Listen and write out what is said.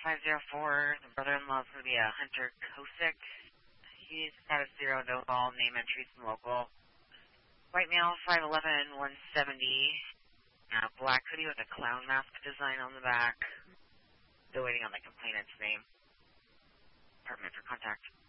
504. The brother-in-law is going to be a Hunter Kosick. He's got a 0, no ball, name entries and local. White male, 5'11", 170. Black hoodie with a clown mask design on the back. Still waiting on the complainant's name. Department for contact.